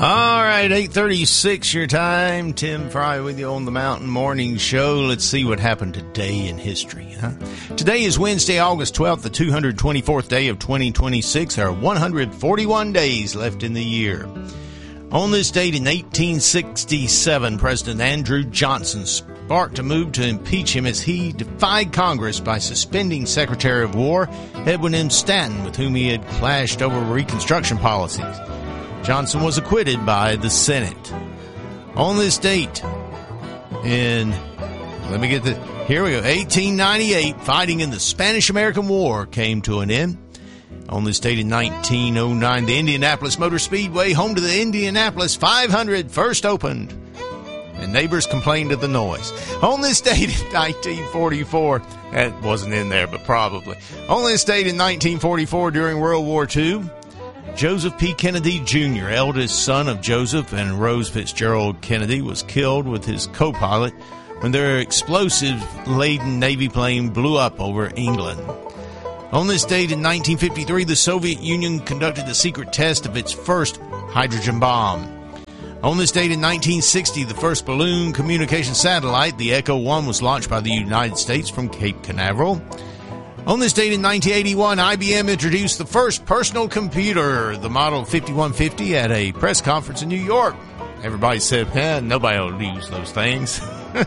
All right, 8:36 your time. Tim Fry with you on the Mountain Morning Show. Let's see what happened today in history. Today is Wednesday, August 12th, the 224th day of 2026. There are 141 days left in the year. On this date in 1867, President Andrew Johnson sparked a move to impeach him as he defied Congress by suspending Secretary of War Edwin M. Stanton, with whom he had clashed over Reconstruction policies. Johnson was acquitted by the Senate. On this date in, here we go, 1898, fighting in the Spanish-American War came to an end. On this date in 1909, the Indianapolis Motor Speedway, home to the Indianapolis 500, first opened, and neighbors complained of the noise. On this date in 1944, that wasn't in there, but probably. On this date in 1944, during World War II, Joseph P. Kennedy Jr., eldest son of Joseph and Rose Fitzgerald Kennedy, was killed with his co-pilot when their explosive-laden Navy plane blew up over England. On this date in 1953, the Soviet Union conducted a secret test of its first hydrogen bomb. On this date in 1960, the first balloon communication satellite, the Echo 1, was launched by the United States from Cape Canaveral. On this date in 1981, IBM introduced the first personal computer, the Model 5150, at a press conference in New York. Everybody said, nobody will use those things.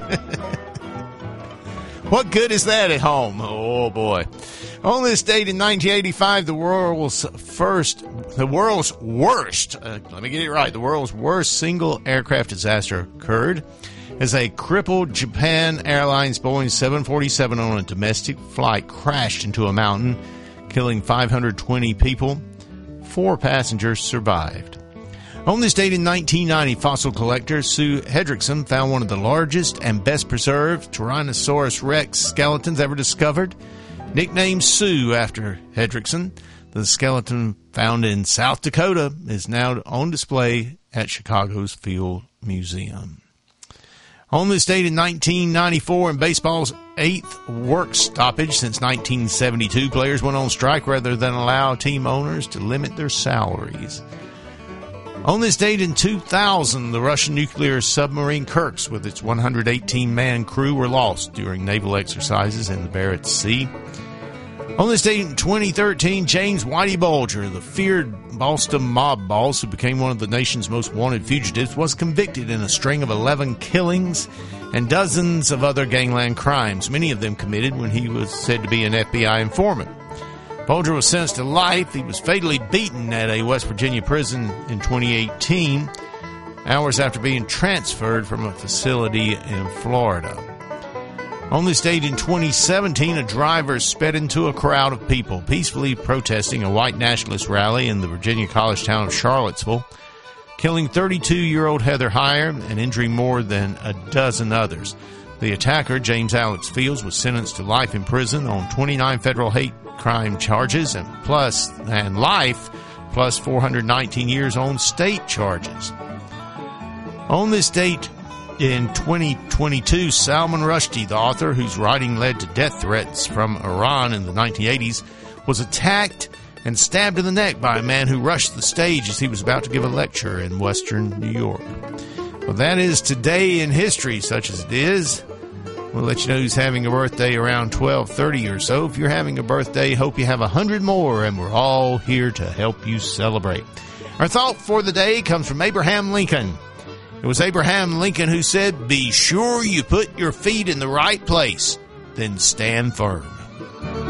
What good is that at home? Oh, boy. On this date in 1985, the world's worst single aircraft disaster occurred as a crippled Japan Airlines Boeing 747 on a domestic flight crashed into a mountain, killing 520 people. 4 passengers survived. On this date in 1990, fossil collector Sue Hendrickson found one of the largest and best preserved Tyrannosaurus Rex skeletons ever discovered. Nicknamed Sue after Hendrickson, the skeleton found in South Dakota is now on display at Chicago's Field Museum. On this date in 1994, in baseball's 8th work stoppage since 1972, players went on strike rather than allow team owners to limit their salaries. On this date in 2000, the Russian nuclear submarine Kursk with its 118-man crew were lost during naval exercises in the Barents Sea. On this date in 2013, James Whitey Bulger, the feared Boston mob boss who became one of the nation's most wanted fugitives, was convicted in a string of 11 killings and dozens of other gangland crimes, many of them committed when he was said to be an FBI informant. Bulger was sentenced to life. He was fatally beaten at a West Virginia prison in 2018, hours after being transferred from a facility in Florida. On this date in 2017, a driver sped into a crowd of people peacefully protesting a white nationalist rally in the Virginia college town of Charlottesville, killing 32-year-old Heather Heyer and injuring more than a dozen others. The attacker, James Alex Fields, was sentenced to life in prison on 29 federal hate crime charges and life plus 419 years on state charges. On this date in 2022, Salman Rushdie, the author whose writing led to death threats from Iran in the 1980s, was attacked and stabbed in the neck by a man who rushed the stage as he was about to give a lecture in western New York. Well, that is today in history, such as it is. We'll let you know who's having a birthday around 12:30 or so. If you're having a birthday, hope you have 100 more, and we're all here to help you celebrate. Our thought for the day comes from Abraham Lincoln. It was Abraham Lincoln who said, "Be sure you put your feet in the right place, then stand firm."